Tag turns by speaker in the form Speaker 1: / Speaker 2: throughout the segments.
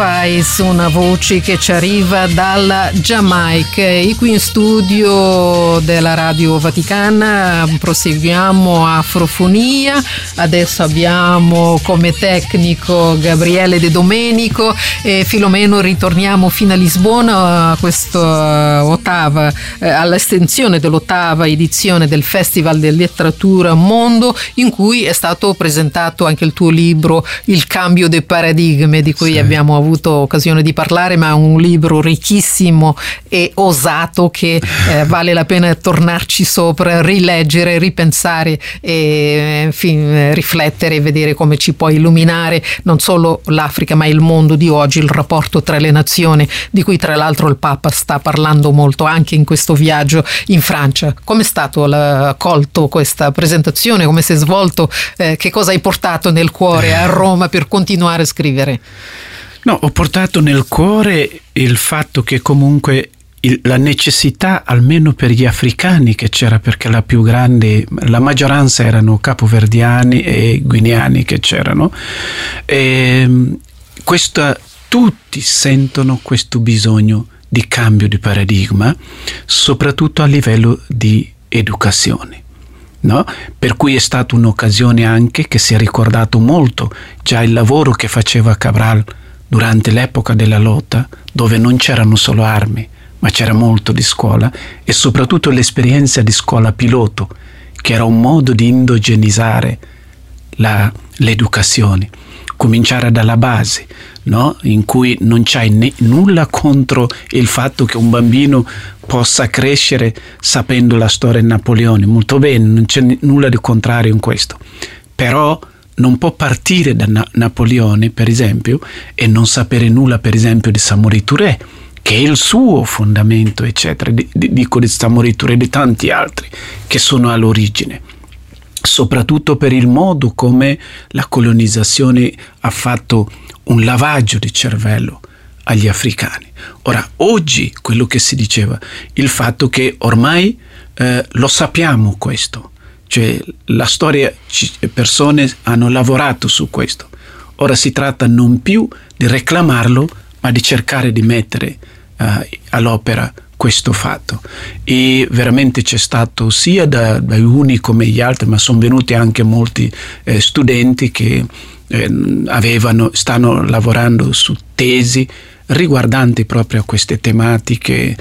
Speaker 1: Sacrifice, una voce che ci arriva dalla Giamaica. E qui in studio della Radio Vaticana proseguiamo Afrofonia. Adesso abbiamo come tecnico Gabriele De Domenico e Filomeno. Ritorniamo fino a Lisbona a questa all'estensione dell'8ª edizione del Festival di Letteratura Mondo, in cui è stato presentato anche il tuo libro Il cambio dei paradigmi, di cui abbiamo avuto occasione di parlare, ma è un libro ricchissimo e osato che vale la pena tornarci sopra, rileggere, ripensare e riflettere e vedere come ci può illuminare non solo l'Africa ma il mondo di oggi, il rapporto tra le nazioni, di cui tra l'altro il Papa sta parlando molto anche in questo viaggio in Francia. Come è stato accolto questa presentazione? Come si è svolto? Che cosa hai portato nel cuore a Roma per continuare a scrivere?
Speaker 2: No, ho portato nel cuore il fatto che comunque la necessità, almeno per gli africani che c'era, perché la maggioranza erano capoverdiani e guineani che c'erano, tutti sentono questo bisogno di cambio di paradigma, soprattutto a livello di educazione. No? Per cui è stata un'occasione anche che si è ricordato molto già il lavoro che faceva Cabral durante l'epoca della lotta, dove non c'erano solo armi, ma c'era molto di scuola, e soprattutto l'esperienza di scuola piloto, che era un modo di indogenizzare l'educazione, cominciare dalla base, no? In cui non c'hai nulla contro il fatto che un bambino possa crescere sapendo la storia di Napoleone, molto bene, non c'è nulla di contrario in questo, però non può partire da Napoleone, per esempio, e non sapere nulla, per esempio, di Samori Touré, che è il suo fondamento, eccetera. Dico di Samori Touré e di tanti altri che sono all'origine, soprattutto per il modo come la colonizzazione ha fatto un lavaggio di cervello agli africani. Ora, oggi quello che si diceva, il fatto che ormai lo sappiamo questo, cioè la storia, persone hanno lavorato su questo. Ora si tratta non più di reclamarlo, ma di cercare di mettere all'opera questo fatto. E veramente c'è stato sia da uni come gli altri, ma sono venuti anche molti studenti che stanno lavorando su tesi riguardanti proprio a queste tematiche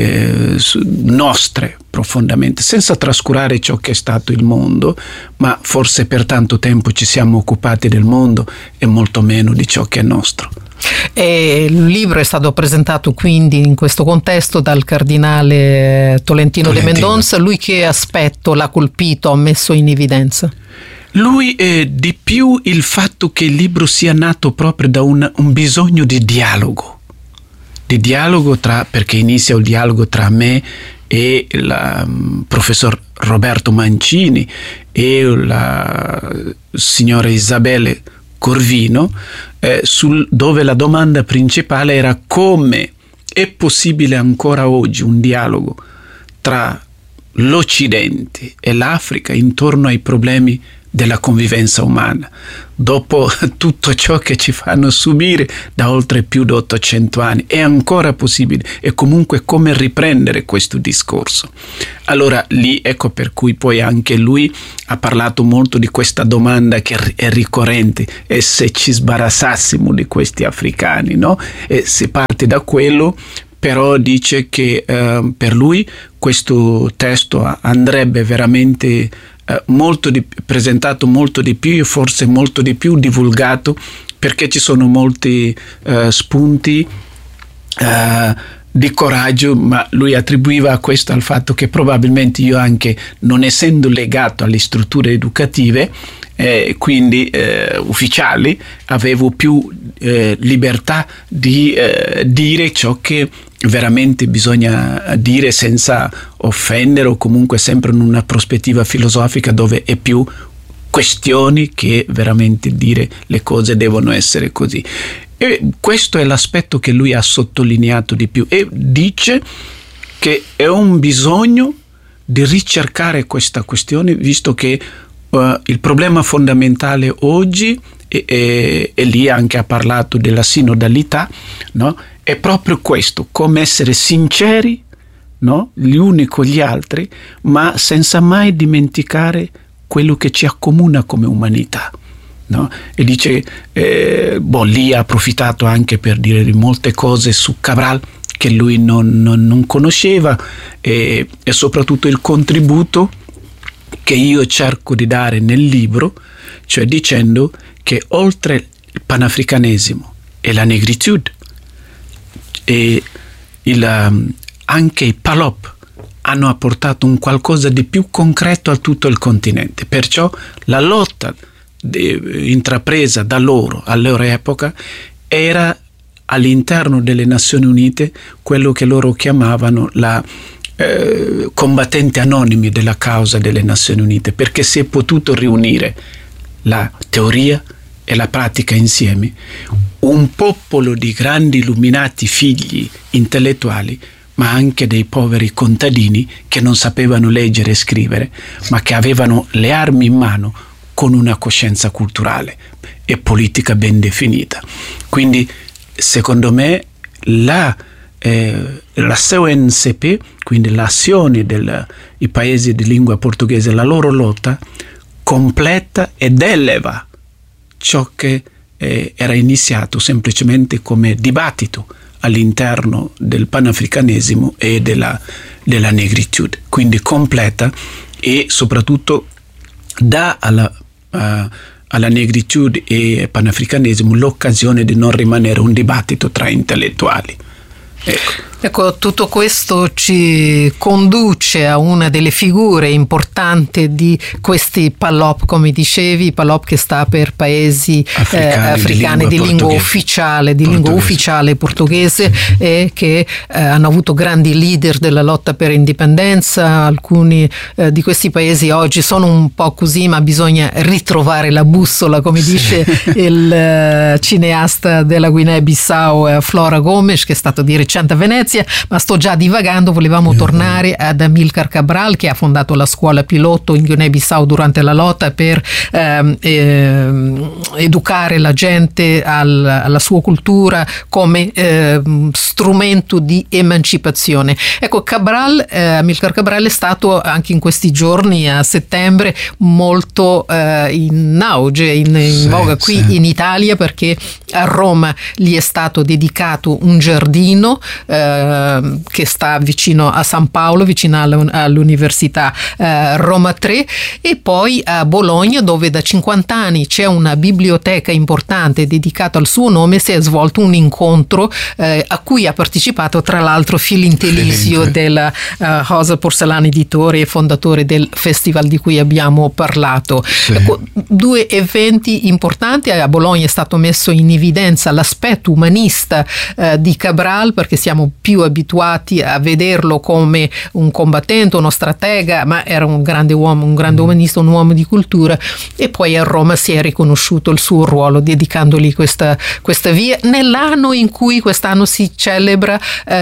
Speaker 2: nostre profondamente, senza trascurare ciò che è stato il mondo, ma forse per tanto tempo ci siamo occupati del mondo e molto meno di ciò che è nostro.
Speaker 1: E il libro è stato presentato quindi in questo contesto dal cardinale Tolentino de Mendonça. Lui che aspetto l'ha colpito, ha messo in evidenza?
Speaker 2: Lui di più il fatto che il libro sia nato proprio da un bisogno di dialogo perché inizia il dialogo tra me e il professor Roberto Mancini e la signora Isabelle Corvino, dove la domanda principale era come è possibile ancora oggi un dialogo tra l'Occidente e l'Africa intorno ai problemi della convivenza umana, dopo tutto ciò che ci fanno subire da oltre più di 800 anni. È ancora possibile, e comunque come riprendere questo discorso? Allora lì ecco per cui poi anche lui ha parlato molto di questa domanda che è ricorrente: e se ci sbarazzassimo di questi africani, no? E si parte da quello, però dice che per lui questo testo andrebbe veramente presentato molto di più e forse molto di più divulgato, perché ci sono molti spunti di coraggio, ma lui attribuiva questo al fatto che probabilmente io, anche non essendo legato alle strutture educative quindi ufficiali, avevo più libertà di dire ciò che veramente bisogna dire senza offendere, o comunque sempre in una prospettiva filosofica dove è più questioni che veramente dire le cose devono essere così. E questo è l'aspetto che lui ha sottolineato di più, e dice che è un bisogno di ricercare questa questione, visto che il problema fondamentale oggi e lì anche ha parlato della sinodalità, no? È proprio questo, come essere sinceri, no? Gli uni con gli altri, ma senza mai dimenticare quello che ci accomuna come umanità, no? E dice, lì ha approfittato anche per dire molte cose su Cabral che lui non conosceva, e soprattutto il contributo che io cerco di dare nel libro, cioè dicendo che oltre il panafricanesimo e la negritude e anche i Palop hanno apportato un qualcosa di più concreto a tutto il continente. Perciò la lotta intrapresa da loro alla loro epoca era all'interno delle Nazioni Unite quello che loro chiamavano la combattenti anonimi della causa delle Nazioni Unite, perché si è potuto riunire la teoria e la pratica insieme, un popolo di grandi illuminati figli intellettuali, ma anche dei poveri contadini che non sapevano leggere e scrivere, ma che avevano le armi in mano con una coscienza culturale e politica ben definita. Quindi, secondo me, la CONCP, quindi l'azione dei paesi di lingua portoghese, la loro lotta, completa ed eleva ciò che era iniziato semplicemente come dibattito all'interno del panafricanesimo e della negritude. Quindi completa e soprattutto dà alla negritude e panafricanesimo l'occasione di non rimanere un dibattito tra intellettuali.
Speaker 1: Ecco, tutto questo ci conduce a una delle figure importanti di questi Palop, come dicevi, Palop che sta per paesi africani di lingua ufficiale portoghese, e che hanno avuto grandi leader della lotta per indipendenza. Alcuni di questi paesi oggi sono un po' così, ma bisogna ritrovare la bussola, come dice il cineasta della Guinea-Bissau Flora Gomes, che è stato di recente a Venezia. Ma sto già divagando, volevamo tornare ad Amílcar Cabral, che ha fondato la scuola pilota in Guinea-Bissau durante la lotta per educare la gente alla sua cultura come strumento di emancipazione. Ecco, Amílcar Cabral è stato anche in questi giorni, a settembre, molto in auge, in voga qui in Italia, perché a Roma gli è stato dedicato un giardino che sta vicino a San Paolo, vicino all'Università Roma 3, e poi a Bologna, dove da 50 anni c'è una biblioteca importante dedicata al suo nome. Si è svolto un incontro a cui ha partecipato tra l'altro Filintelisio della Rosa Porcellana Editore e fondatore del festival di cui abbiamo parlato. Ecco, due eventi importanti. A Bologna è stato messo in evidenza l'aspetto umanista di Cabral, perché siamo più abituati a vederlo come un combattente, uno stratega, ma era un grande uomo, un grande umanista, un uomo di cultura. E poi a Roma si è riconosciuto il suo ruolo, dedicandogli questa via nell'anno in cui quest'anno si celebra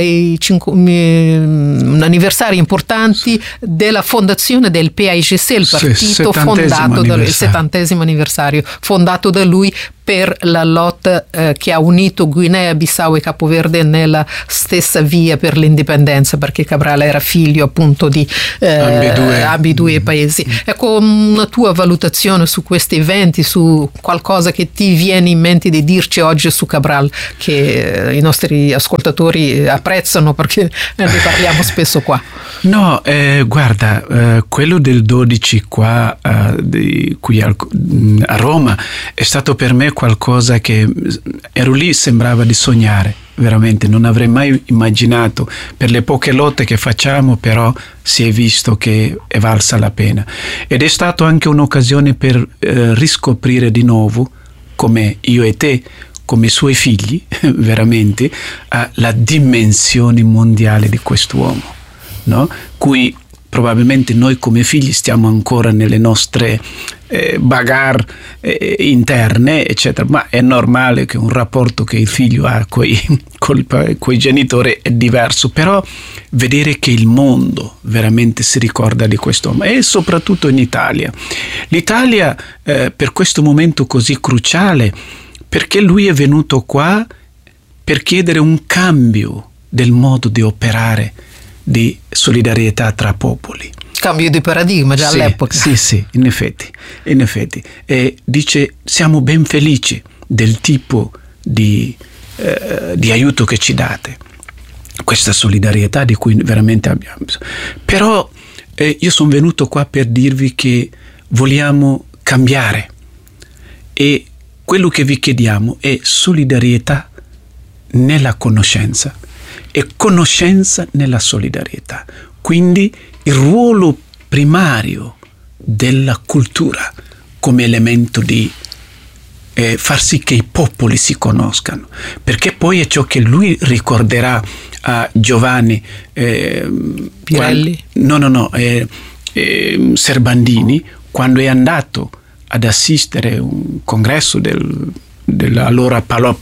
Speaker 1: anniversari importanti della fondazione del PAIGC, il partito fondato il 70° anniversario, fondato da lui per la lotta che ha unito Guinea-Bissau e Capoverde nella stessa via per l'indipendenza, perché Cabral era figlio appunto di ambidue paesi. Ecco, una tua valutazione su questi eventi, su qualcosa che ti viene in mente di dirci oggi su Cabral, che i nostri ascoltatori apprezzano, perché ne parliamo spesso qua.
Speaker 2: No, guarda, quello del 12 qua qui a Roma è stato per me qualcosa che ero lì, sembrava di sognare, veramente non avrei mai immaginato. Per le poche lotte che facciamo, però si è visto che è valsa la pena, ed è stato anche un'occasione per riscoprire di nuovo, come io e te, come suoi figli, veramente la dimensione mondiale di quest'uomo, no? Cui probabilmente noi come figli stiamo ancora nelle nostre bagarre interne, eccetera, ma è normale che un rapporto che il figlio ha coi genitori è diverso, però vedere che il mondo veramente si ricorda di questo uomo, e soprattutto in Italia. L'Italia per questo momento così cruciale, perché lui è venuto qua per chiedere un cambio del modo di operare di solidarietà tra popoli.
Speaker 1: Cambio di paradigma già all'epoca.
Speaker 2: Sì, in effetti. E dice: siamo ben felici del tipo di aiuto che ci date, questa solidarietà di cui veramente abbiamo bisogno. Però io sono venuto qua per dirvi che vogliamo cambiare, e quello che vi chiediamo è solidarietà nella conoscenza e conoscenza nella solidarietà. Quindi il ruolo primario della cultura come elemento di far sì che i popoli si conoscano, perché poi è ciò che lui ricorderà a Giovanni
Speaker 1: Pirelli?
Speaker 2: Serbandini, quando è andato ad assistere a un congresso dell'allora Palop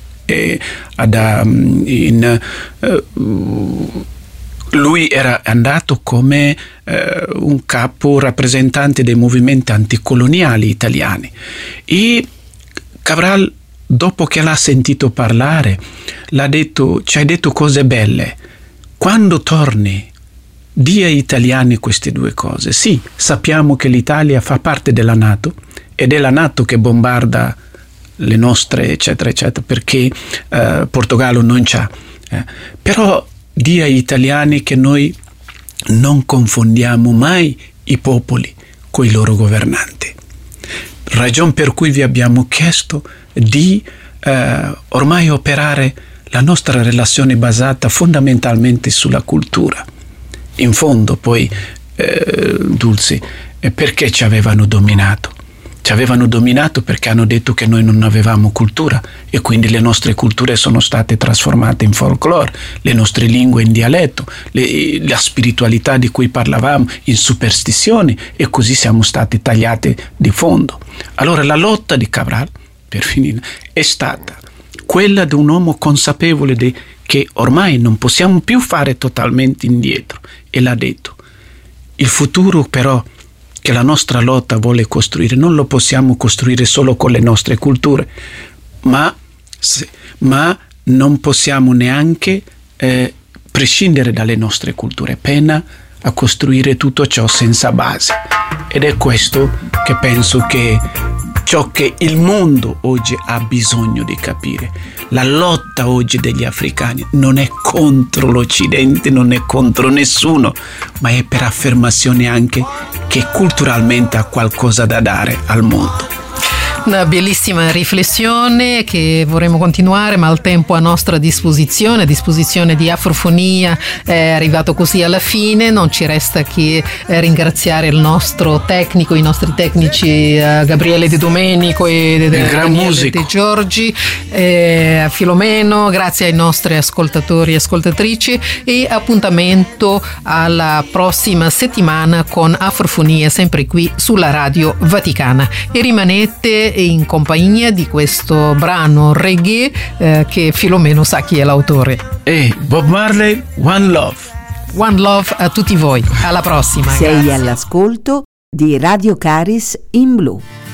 Speaker 2: lui era andato come un capo rappresentante dei movimenti anticoloniali italiani, e Cabral, dopo che l'ha sentito parlare, ci hai detto cose belle, quando torni di ai italiani queste due cose. Sì, sappiamo che l'Italia fa parte della NATO, ed è la NATO che bombarda le nostre eccetera eccetera, perché Portogallo non c'ha, però di agli italiani che noi non confondiamo mai i popoli con i loro governanti, ragion per cui vi abbiamo chiesto di ormai operare la nostra relazione basata fondamentalmente sulla cultura. In fondo poi Dulci, perché ci avevano dominato? Ci avevano dominato perché hanno detto che noi non avevamo cultura, e quindi le nostre culture sono state trasformate in folklore, le nostre lingue in dialetto, la spiritualità di cui parlavamo in superstizioni, e così siamo stati tagliati di fondo. Allora la lotta di Cabral, per finire, è stata quella di un uomo consapevole che ormai non possiamo più fare totalmente indietro, e l'ha detto: il futuro però che la nostra lotta vuole costruire non lo possiamo costruire solo con le nostre culture, ma non possiamo neanche prescindere dalle nostre culture, pena a costruire tutto ciò senza base. Ed è questo che penso che ciò che il mondo oggi ha bisogno di capire. La lotta oggi degli africani non è contro l'Occidente, non è contro nessuno, ma è per affermazione anche che culturalmente ha qualcosa da dare al mondo.
Speaker 1: Una bellissima riflessione che vorremmo continuare, ma il tempo a nostra disposizione, a disposizione di Afrofonia è arrivato così alla fine. Non ci resta che ringraziare il nostro tecnico, i nostri tecnici Gabriele De Domenico e Daniele De Giorgi, Filomeno, grazie ai nostri ascoltatori e ascoltatrici, e appuntamento alla prossima settimana con Afrofonia, sempre qui sulla Radio Vaticana, e rimanete in compagnia di questo brano reggae che Filomeno sa chi è l'autore.
Speaker 2: Bob Marley, One Love.
Speaker 1: One Love a tutti voi, alla prossima.
Speaker 3: Sei all'ascolto di Radio Caris in Blu.